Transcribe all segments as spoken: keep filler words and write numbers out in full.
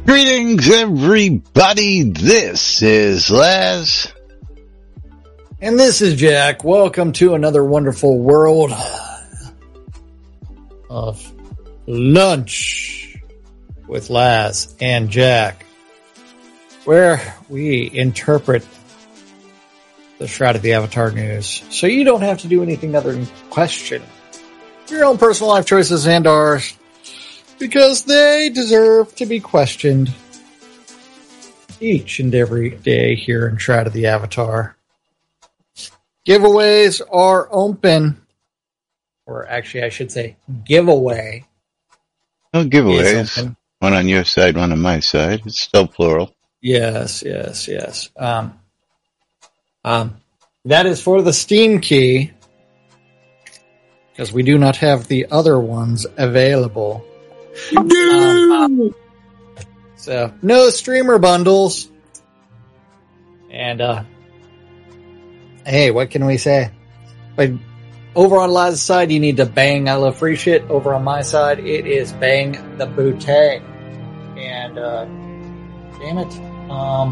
Greetings, everybody. This is Laz. And this is Jack. Welcome to another wonderful world of lunch with Laz and Jack, where we interpret the Shroud of the Avatar news so you don't have to do anything other than question your own personal life choices and ours, because they deserve to be questioned each and every day here in Shroud of the Avatar. Giveaways are open. Or actually, I should say giveaway. No giveaways. One on your side, one on my side. It's still plural. Yes, yes, yes. Um, um, that is for the Steam key, because we do not have the other ones available. Um, so, no streamer bundles. And, uh, hey, what can we say? But over on Laz's side, you need to bang I love free shit. Over on my side, it is bang the bootay. And, uh, damn it. Um,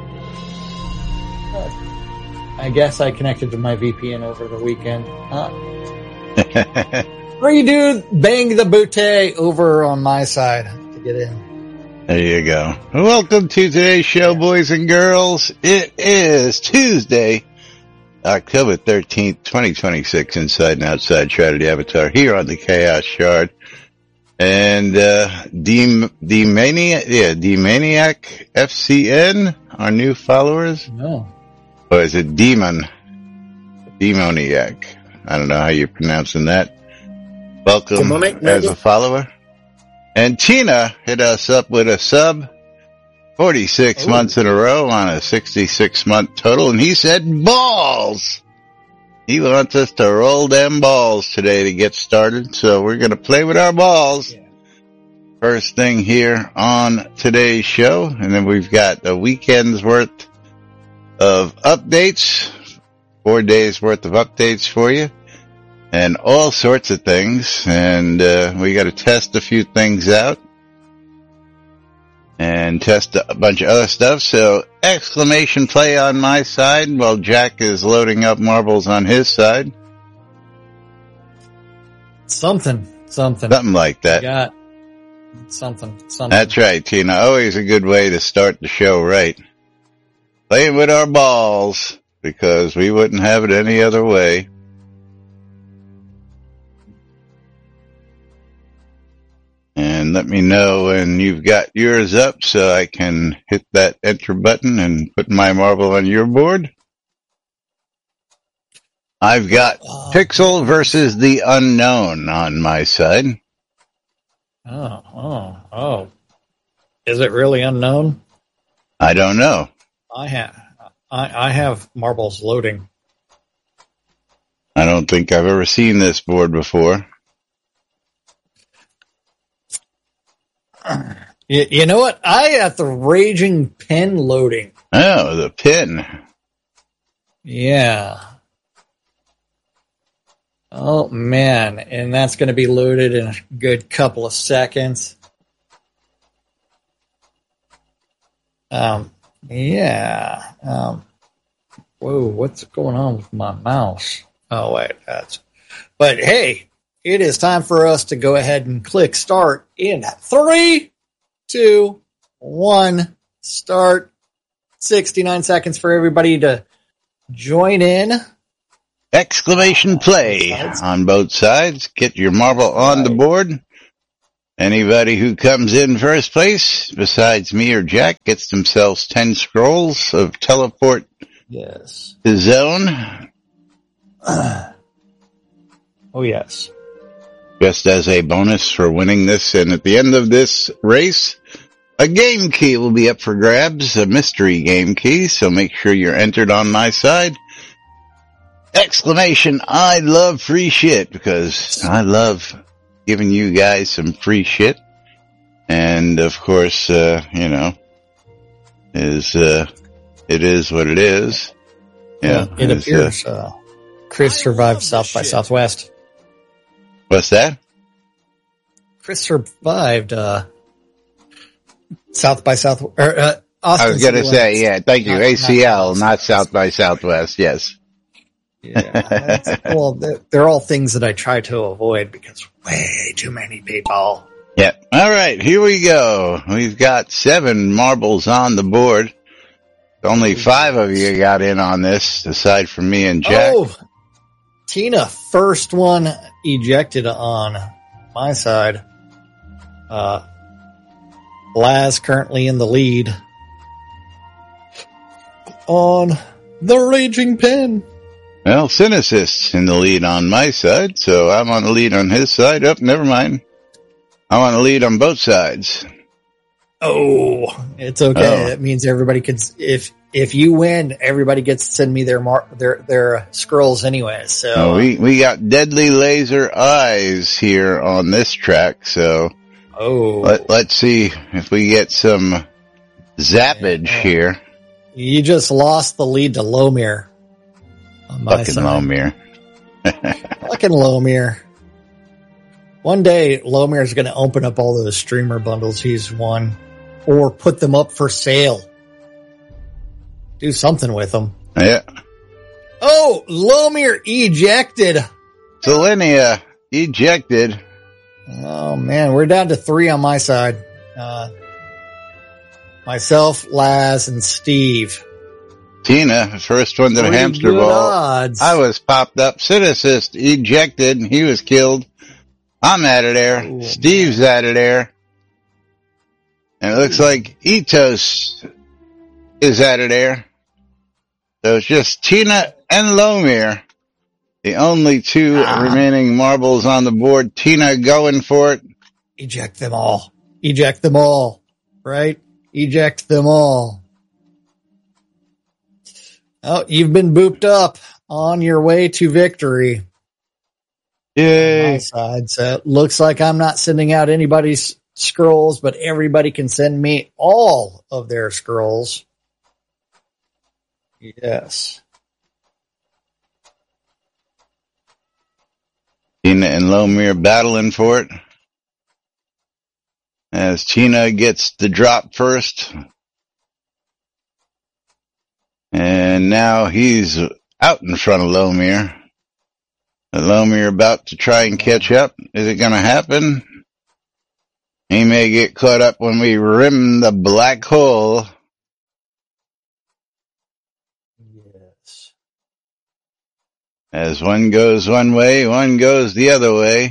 I guess I connected to my V P N over the weekend. Huh? Or you do bang the bootay over on my side to get in. There you go. Welcome to today's show, boys and girls. It is Tuesday, October thirteenth, twenty twenty-six, inside and outside Shroud of the Avatar here on the Chaos Shard. And, uh, D, D Maniac, yeah, D Maniac F C N, our new followers. No. Or is it Demon? Demoniac. I don't know how you're pronouncing that. Welcome Demonic, as a follower. And Tina hit us up with a sub. forty-six Ooh. Months in a row on a sixty-six month total. And he said balls. He wants us to roll them balls today to get started. So we're going to play with our balls. Yeah. First thing here on today's show. And then we've got a weekend's worth of updates. Four days worth of updates for you. And all sorts of things. And uh, we got to test a few things out. And test a bunch of other stuff. So, exclamation play on my side while Jack is loading up marbles on his side. Something, something. Something like that. Got something, something. That's right, Tina. Always a good way to start the show right. Playing with our balls, because we wouldn't have it any other way. And let me know when you've got yours up so I can hit that enter button and put my marble on your board. I've got uh, Pixel versus the Unknown on my side. Oh, oh, oh. Is it really unknown? I don't know. I have, I, I have marbles loading. I don't think I've ever seen this board before. You, you know what? I got the Raging Pin loading. Oh, the pin. Yeah. Oh, man. And that's going to be loaded in a good couple of seconds. Um, yeah. Um, whoa, what's going on with my mouse? Oh, wait. That's. But hey. It is time for us to go ahead and click start in three, two, one, start. sixty-nine seconds for everybody to join in. Exclamation play on both sides. Get your marble on the board. Anybody who comes in first place, besides me or Jack, gets themselves ten scrolls of teleport yes. to zone. Uh, oh, yes. Just as a bonus for winning this, and at the end of this race, a game key will be up for grabs, a mystery game key, so make sure you're entered on my side. Exclamation, I love free shit, because I love giving you guys some free shit. And, of course, uh, you know, is, uh, it is what it is. Yeah. Well, it appears, uh, uh, Chris survived South by Southwest. What's that? Chris survived, uh, South by South, or, uh, Austin I was going to City say, Limits. yeah, thank you. Not- A C L, not- not South by Southwest. Yes. Yeah, that's- well, they're, they're all things that I try to avoid because way too many people. Yeah. All right, here we go. We've got seven marbles on the board. Only five of you got in on this, aside from me and Jack. Oh, Tina, first one ejected on my side. Uh, Laz currently in the lead on the Raging Pen. Well, Cynicist's in the lead on my side, so I'm on the lead on his side. Oh, never mind. I'm on the lead on both sides. Oh, it's okay. Oh. That means everybody can. If if you win, everybody gets to send me their mar- their their scrolls anyway. So Oh, we we got Deadly Laser Eyes here on this track, so oh, let, let's see if we get some zappage Yeah. here. you just lost the lead to Lomir. On my Fucking side. Lomir. Fucking Lomir. One day, Lomir is going to open up all of the streamer bundles he's won, or put them up for sale. Do something with them. Yeah. Oh, Lomir ejected. Selenia ejected. Oh man, we're down to three on my side. Uh, myself, Laz, and Steve. Tina, first one to the Pretty hamster good ball. odds. I was popped up. Cynicist ejected, and he was killed. I'm out of there. Ooh, Steve's out of there. And it looks like Etos is out of there. So it's just Tina and Lomir. The only two Ah. remaining marbles on the board. Tina going for it. Eject them all. Eject them all. Right? Eject them all. Oh, you've been booped up on your way to victory. On my Yay. side. So it looks like I'm not sending out anybody's scrolls, but everybody can send me all of their scrolls. Yes. Tina and Lomir battling for it. As Tina gets the drop first. And now he's out in front of Lomir. Lomir about to try and catch up. Is it going to happen? He may get caught up when we rim the black hole. Yes. As one goes one way, one goes the other way.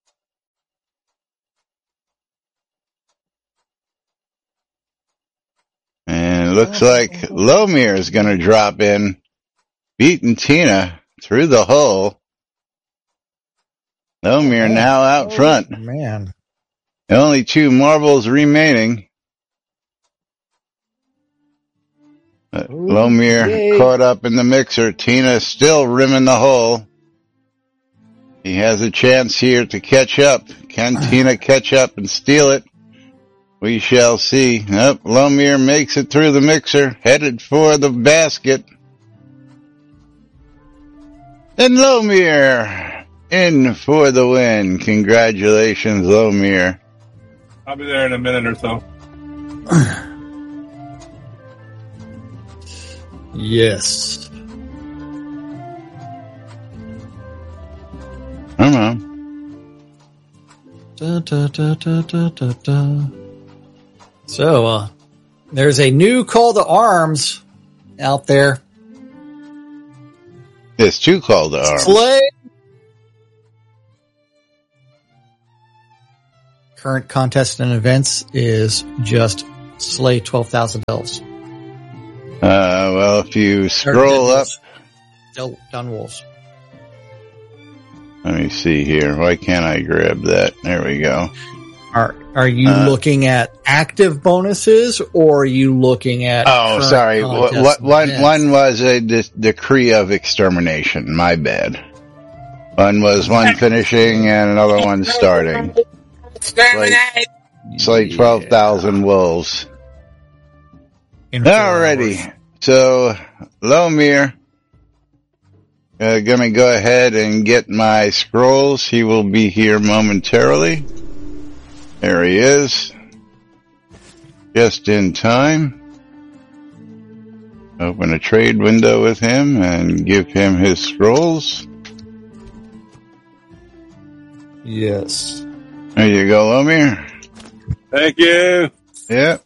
And it looks like Lomir is going to drop in, beating Tina through the hole. Lomir now out front. Oh, man. Only two marbles remaining. Uh, Lomir yay. caught up in the mixer. Tina still rimming the hole. He has a chance here to catch up. Can Tina catch up and steal it? We shall see. Nope, Lomir makes it through the mixer, headed for the basket. And Lomir in for the win. Congratulations, Lomir. I'll be there in a minute or so. Yes. Come on. Da, da, da, da, da, da, da. So, uh, there's a new call to arms out there. There's two call to arms. Slay. Current contest and events is just slay twelve thousand elves. Uh, well, if you scroll up, Still done wolves. let me see here. Why can't I grab that? There we go. Are are you Uh, looking at active bonuses or are you looking at? Oh, current sorry. What, contest what, and one, events? one was a de- decree of extermination. My bad. One was one finishing and another one starting. Exterminate! It's like twelve thousand wolves. In four Alrighty. hours. So, Lomir, uh, gonna go ahead and get my scrolls. He will be here momentarily. There he is. just in time. Open a trade window with him and give him his scrolls. Yes. There you go, Lomir. Thank you. Yep.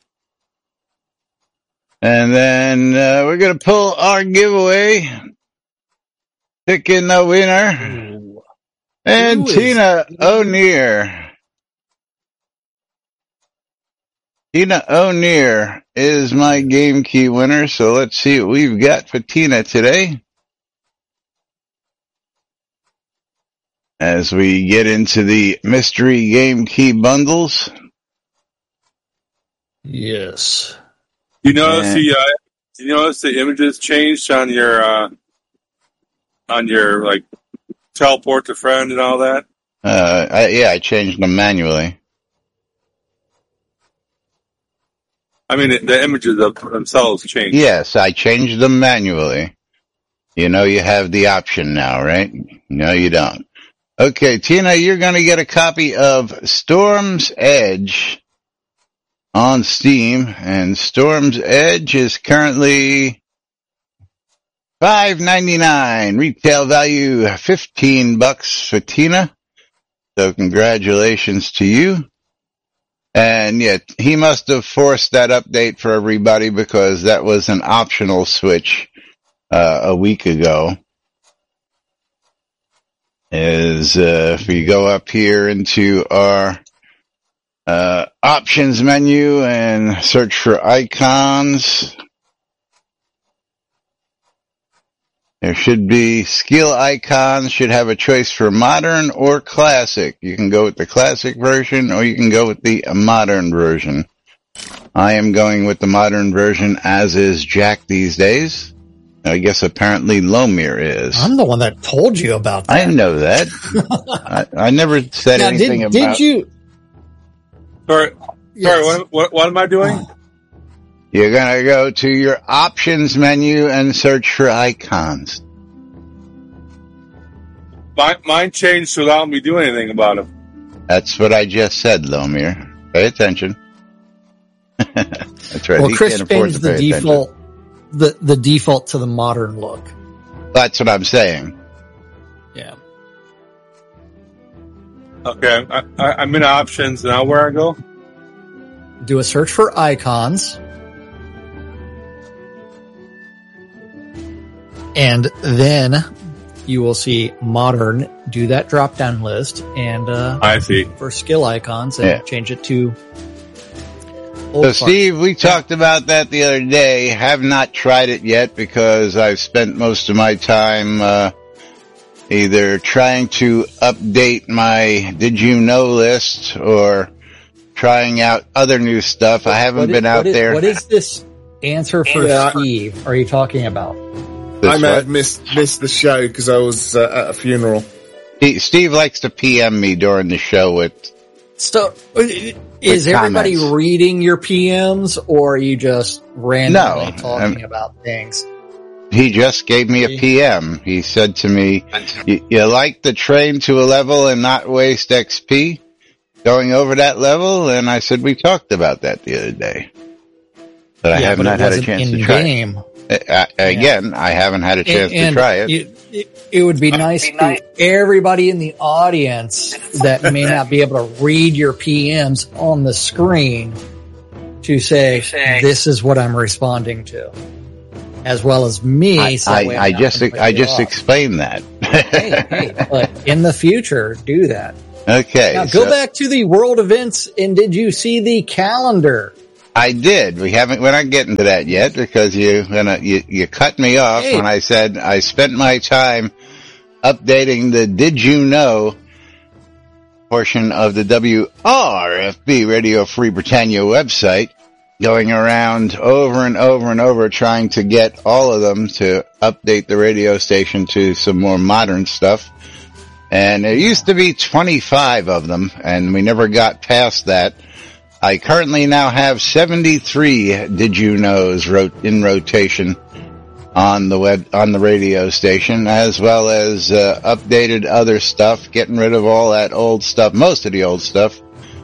And then uh, we're going to pull our giveaway. Pick in the winner. Ooh. And Who Tina is- O'Neill. Tina O'Neill is my game key winner, so let's see what we've got for Tina today. As we get into the mystery game key bundles. Yes. You notice Yeah. the uh, you notice the images changed on your uh, on your like teleport to friend and all that. Uh, I, yeah, I changed them manually. I mean, the, the images of themselves changed. Yes, I changed them manually. You know you have the option now, right? No, you don't. Okay, Tina, you're going to get a copy of Storm's Edge on Steam, and Storm's Edge is currently five ninety-nine, retail value fifteen bucks for Tina. So congratulations to you. And yeah, he must have forced that update for everybody because that was an optional switch uh, a week ago. Is uh, if we go up here into our uh, options menu and search for icons, there should be skill icons, should have a choice for modern or classic. You can go with the classic version or you can go with the modern version. I am going with the modern version, as is Jack these days. I guess apparently Lomir is. I'm the one that told you about that. I know that. I, I never said Now, anything did, about. did you? Sorry, Yes. sorry. What, what what am I doing? You're gonna go to your options menu and search for icons. Mine, mine changed to allow me to do anything about them. That's what I just said, Lomir. Pay attention. That's right. Well, He Chris can't afford changed to the pay attention. default, the the default to the modern look. That's what I'm saying. Yeah. Okay, I, I, I'm in options now. Where I go? Do a search for icons. And then you will see modern. Do that drop down list and uh, I see. for skill icons and Yeah. change it to So, old part. Steve, we talked about that the other day. Have not tried it yet because I've spent most of my time uh, either trying to update my Did You Know list or trying out other new stuff. I haven't What is- been out what is- there. What is this answer for Yeah. Steve? Are you talking about? This I may what? have missed missed the show because I was uh, at a funeral. He- Steve likes to P M me during the show with, So, is everybody comments. reading your P Ms, or are you just randomly No, talking I'm- about things? he just gave me a P M. He said to me, you, you like the train to a level and not waste X P going over that level? And I said, we talked about that the other day. But I Yeah, have but not it had a wasn't chance in to try it. game. Uh, again, I haven't had a chance And- to try it. It, it, it would be nice for everybody in the audience that may not be able to read your P Ms on the screen to say, this is what I'm responding to. As well as me. I, so that way I, I I'm not just, completely I just off. explained that. hey, hey, but in the future, do that. Okay. Now go so back to the world events and did you see the calendar? I did. We haven't, we're not getting to that yet because you, gonna, you, you cut me off Hey. when I said I spent my time updating the Did You Know portion of the W R F B Radio Free Britannia website, going around over and over and over trying to get all of them to update the radio station to some more modern stuff. And there used to be twenty-five of them, and we never got past that. I currently now have seventy-three Did You Knows wrote in rotation on the web, on the radio station, as well as uh, updated other stuff, getting rid of all that old stuff, most of the old stuff,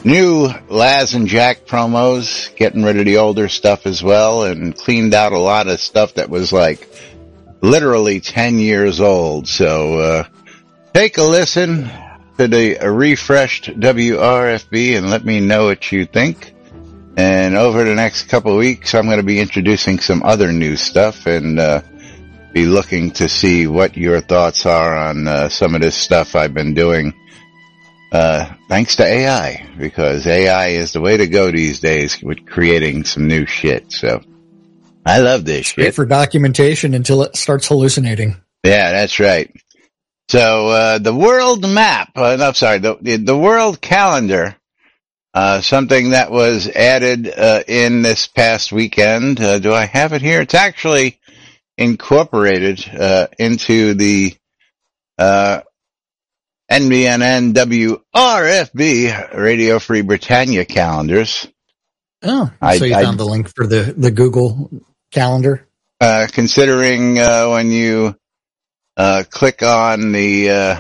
new Laz and Jack promos, getting rid of the older stuff as well, and cleaned out a lot of stuff that was like literally ten years old. So uh take a listen to the refreshed W R F B and let me know what you think. And over the next couple of weeks, I'm going to be introducing some other new stuff and uh be looking to see what your thoughts are on uh, some of this stuff I've been doing. Uh, thanks to A I, because A I is the way to go these days with creating some new shit. So I love this shit. Wait for documentation until it starts hallucinating. Yeah, that's right. So, uh, the world map, uh, no, sorry, the, the, the world calendar, uh, something that was added, uh, in this past weekend. Uh, do I have it here? It's actually incorporated, uh, into the, uh, N B N N W R F B Radio Free Britannia calendars. Oh, I, so you I, found the link for the, the Google calendar? Uh, considering, uh, when you, uh, click on the, uh,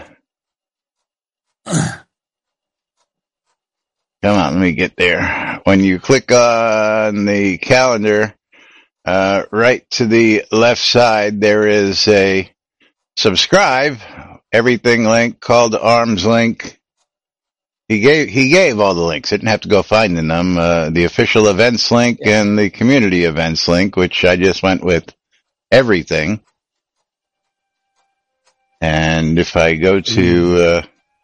come on, let me get there. When you click on the calendar, uh, right to the left side, there is a subscribe everything link called the arms link. He gave, he gave all the links. I didn't have to go finding them. Uh, the official events link yeah. and the community events link, which I just went with everything. And if I go to, uh,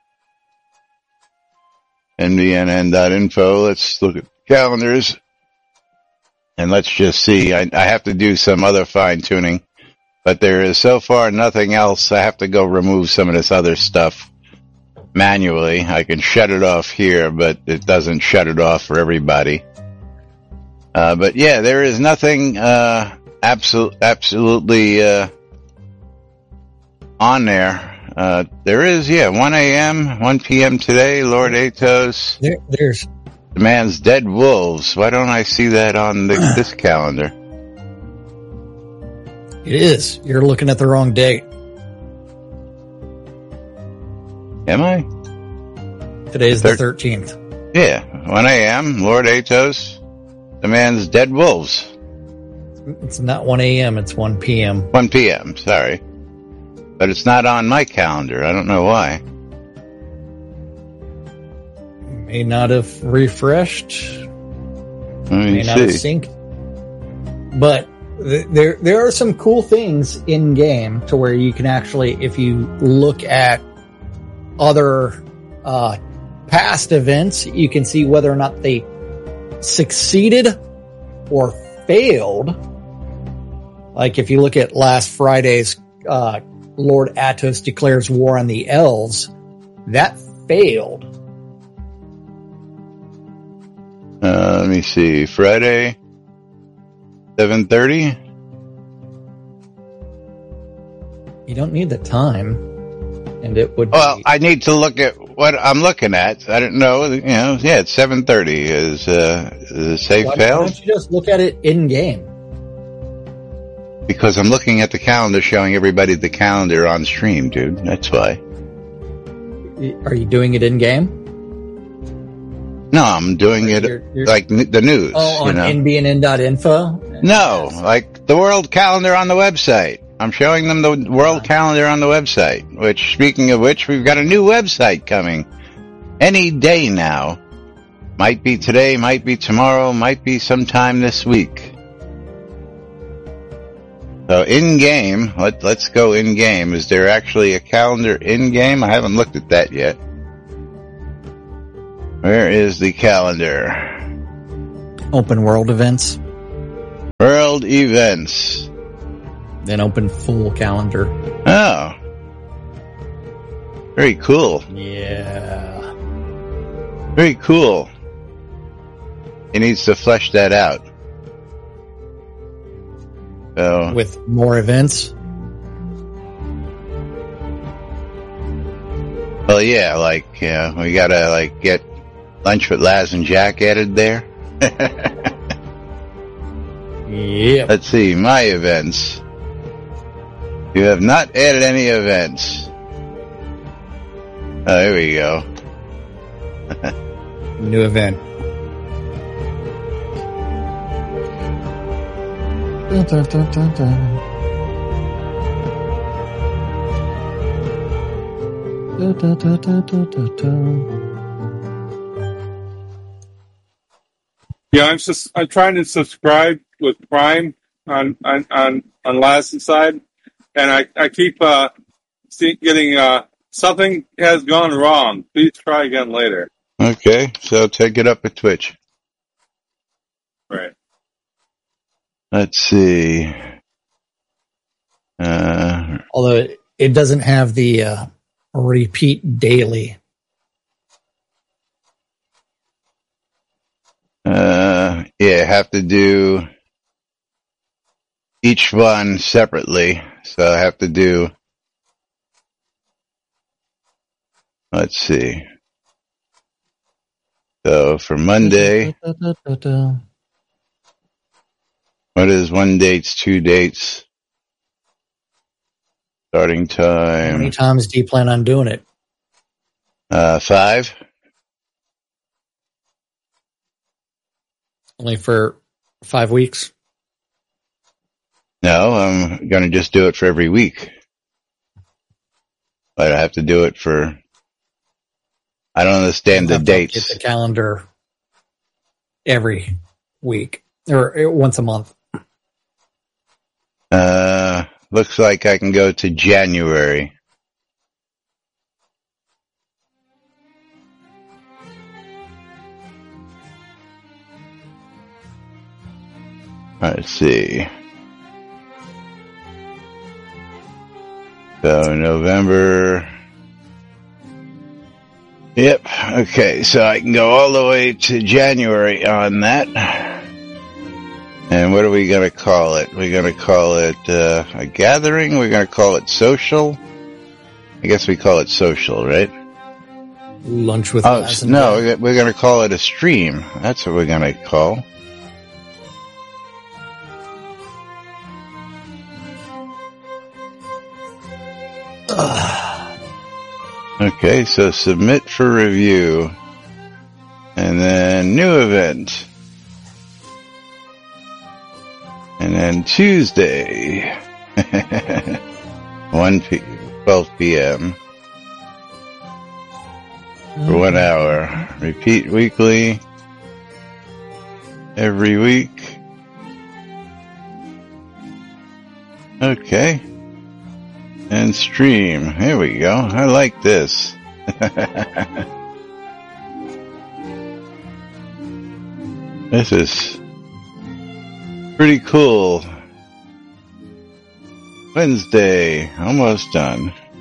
N B N N dot info, let's look at calendars. And let's just see. I, I have to do some other fine tuning. But there is so far nothing else. I have to go remove some of this other stuff manually. I can shut it off here, but it doesn't shut it off for everybody. Uh, but yeah, there is nothing, uh, absolute, absolutely, uh, on there. Uh, there is, yeah, one a.m., one p.m. today, Lord Atos. There, there's. Demands Dead Wolves. Why don't I see that on the, this calendar? It is. You're looking at the wrong date. Am I? Today's the thirteenth. Yeah. one a.m. Lord Atos demands Dead Wolves. It's not one a.m. It's one p.m. one p.m. Sorry. But it's not on my calendar. I don't know why. May not have refreshed. Let me may see. not have synced. But There, there are some cool things in game to where you can actually, if you look at other, uh, past events, you can see whether or not they succeeded or failed. Like if you look at last Friday's, uh, Lord Atos declares war on the elves, that failed. Uh, let me see. Friday. seven thirty? You don't need the time, and it would Well, be... I need to look at what I'm looking at. I didn't know, you know, yeah, it's seven thirty. Is, uh, is it safe why, fail? why don't you just look at it in-game? Because I'm looking at the calendar showing everybody the calendar on stream, dude. That's why. Are you doing it in-game? No, I'm doing it you're, you're, like n- the news. Oh, on you know? N B N N dot info? No, like the world calendar on the website. I'm showing them the world calendar on the website, which, speaking of which, we've got a new website coming any day now. Might be today, might be tomorrow, might be sometime this week. So in-game, let, let's go in-game. Is there actually a calendar in-game? I haven't looked at that yet. Where is the calendar? Open world events. World events. Then open full calendar. Oh. Very cool. Yeah. Very cool. He needs to flesh that out. So, with more events? Well, yeah, like, yeah, we gotta, like, get Lunch with Laz and Jack added there. Yep. Let's see, my events. You have not added any events. Oh, here we go. New event. Dun, dun, dun, dun, dun. Dun, dun, dun, dun, dun, dun, dun. Yeah, I'm just I'm trying to subscribe with Prime on on on, on Lasse's side, and I I keep uh see, getting uh something has gone wrong. Please try again later. Okay, so take it up with Twitch. Right. Let's see. Uh, Although it doesn't have the uh, repeat daily. uh, yeah, have to do each one separately. So I have to do, let's see. So for Monday, Da, da, da, da, da. what is one dates, two dates, starting How many time, times do you plan on doing it? uh, five? Only for five weeks? No, I'm going to just do it for every week. But I have to do it for, I don't understand the You'll have to dates. update the calendar every week or once a month. Uh, looks like I can go to January. Let's see. So November. Yep. Okay. So I can go all the way to January on that. And what are we going to call it? We're going to call it uh, a gathering. We're going to call it social. I guess we call it social, right? Lunch with Oh Lass and no, Dad. we're going to call it a stream. That's what we're going to call. Okay, so submit for review. And then new event. And then Tuesday. one p twelve p.m. for one hour. Repeat weekly. Every week. Okay. And stream. Here we go. I like this. This is pretty cool. Wednesday. Almost done.